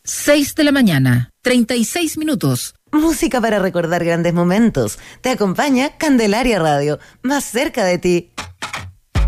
6 de la mañana, 36 minutos. Música para recordar grandes momentos. Te acompaña Candelaria Radio, más cerca de ti.